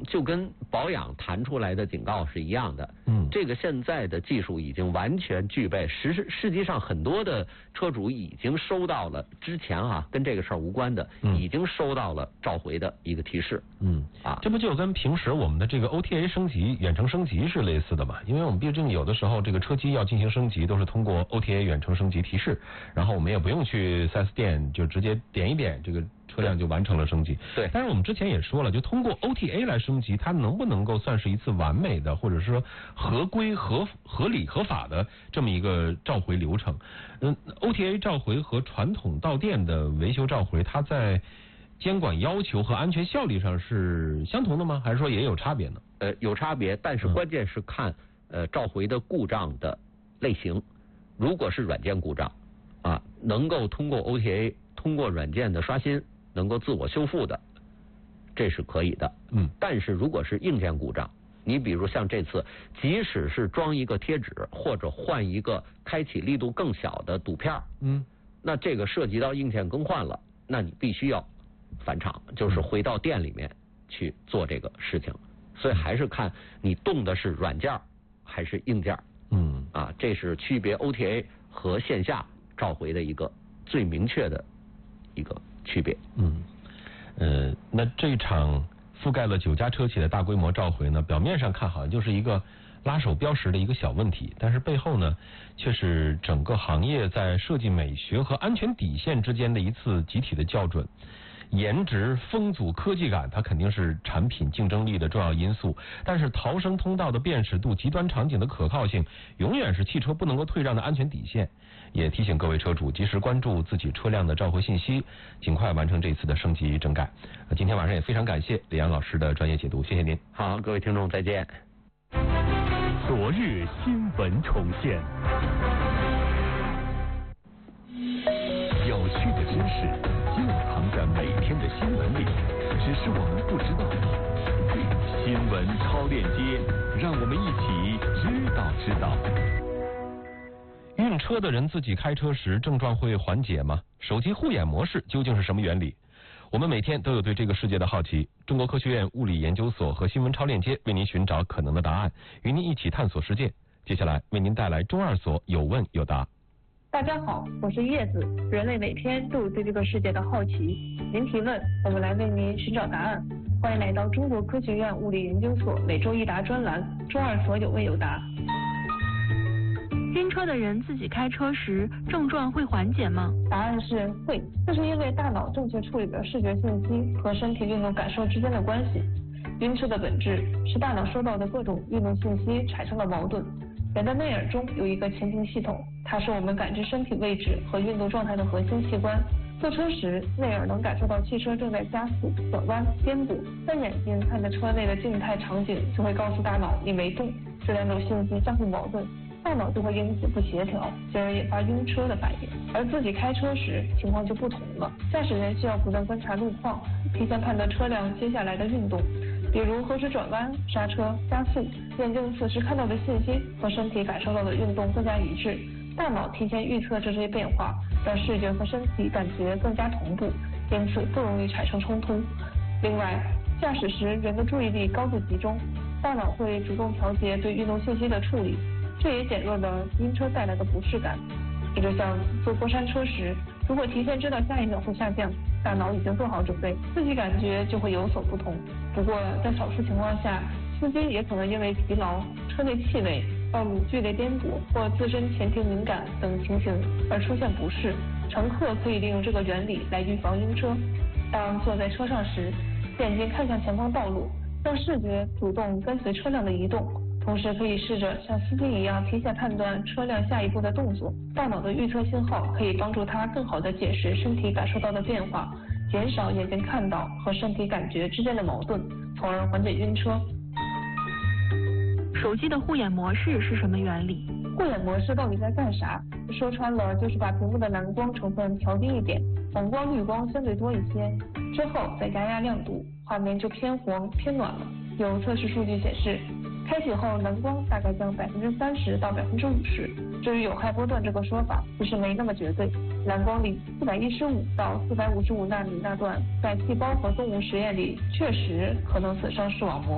就跟保养弹出来的警告是一样的。这个现在的技术已经完全具备，实际上很多的车主已经收到了之前跟这个事儿无关的，已经收到了召回的一个提示。 这不就跟平时我们的这个 OTA 升级、远程升级是类似的嘛？因为我们毕竟有的时候这个车机要进行升级，都是通过 OTA 远程升级提示，然后我们也不用去 4S 店，就直接点一点这个车辆就完成了升级。 对。 但是我们之前也说了，就通过 OTA 来升级，它能不能够算是一次完美的，或者说合规、合理、合法的这么一个召回流程？OTA 召回和传统到店的维修召回，它在监管要求和安全效率上是相同的吗？还是说也有差别呢？ 有差别，但是关键是看召回的故障的类型。如果是软件故障能够通过 OTA 通过软件的刷新能够自我修复的，这是可以的。但是如果是硬件故障，你比如像这次，即使是装一个贴纸或者换一个开启力度更小的堵片，那这个涉及到硬件更换了，那你必须要返厂，就是回到店里面去做这个事情。所以还是看你动的是软件还是硬件。这是区别 OTA 和线下召回的一个最明确的一个区别。 那这场覆盖了9家车企的大规模召回呢，表面上看好像就是一个拉手标识的一个小问题，但是背后呢，却是整个行业在设计美学和安全底线之间的一次集体的校准。颜值、风阻、科技感，它肯定是产品竞争力的重要因素，但是逃生通道的辨识度、极端场景的可靠性，永远是汽车不能够退让的安全底线。也提醒各位车主及时关注自己车辆的召回信息，尽快完成这次的升级整改。今天晚上也非常感谢李阳老师的专业解读，谢谢您。 好，各位听众再见。 昨日新闻重现，有趣的知识就藏在每天的新闻里，只是我们不知道。新闻超链接，让我们一起知道。 晕车的人自己开车时症状会缓解吗？手机护眼模式究竟是什么原理？我们每天都有对这个世界的好奇。中国科学院物理研究所和新闻超链接为您寻找可能的答案，与您一起探索世界。接下来为您带来中二所有问有答。 大家好，我是叶子。人类每天都有对这个世界的好奇，您提问，我们来为您寻找答案。欢迎来到中国科学院物理研究所每周一答专栏，中二所有问有答。 晕车的人自己开车时症状会缓解吗？ 答案是会，这是因为大脑正确处理的视觉信息和身体运动感受之间的关系。晕车的本质是大脑收到的各种运动信息产生了矛盾。人的内耳中有一个前庭系统，它是我们感知身体位置和运动状态的核心器官。坐车时，内耳能感受到汽车正在加速、转弯、颠簸，但眼睛看着车内的静态场景就会告诉大脑你没动，这两种信息相互矛盾，大脑就会因此不协调，进而引发晕车的反应。而自己开车时情况就不同了，驾驶员需要不断观察路况，提前判断车辆接下来的运动，比如何时转弯、刹车、加速，眼睛此时看到的信息和身体感受到的运动更加一致，大脑提前预测这些变化，让视觉和身体感觉更加同步，因此不容易产生冲突。另外，驾驶时人的注意力高度集中，大脑会主动调节对运动信息的处理，这也减弱了晕车带来的不适感。这就像坐过山车时，如果提前知道下一秒会下降，大脑已经做好准备，自己感觉就会有所不同。不过在少数情况下，司机也可能因为疲劳、车内气味、道路剧烈颠簸或自身前庭敏感等情形而出现不适。乘客可以利用这个原理来预防晕车。当坐在车上时，眼睛看向前方道路，让视觉主动跟随车辆的移动，同时可以试着像司机一样提前判断车辆下一步的动作。大脑的预测信号可以帮助他更好地解释身体感受到的变化，减少眼睛看到和身体感觉之间的矛盾，从而缓解晕车。 手机的护眼模式是什么原理？ 护眼模式到底在干啥？说穿了就是把屏幕的蓝光成分调低一点，黄光、绿光相对多一些，之后再加压亮度，画面就偏黄偏暖了。有测试数据显示，开启后蓝光大概降30%到50%。至于有害波段这个说法，其实没那么绝对。蓝光里415到455纳米那段，在细胞和动物实验里确实可能损伤视网膜。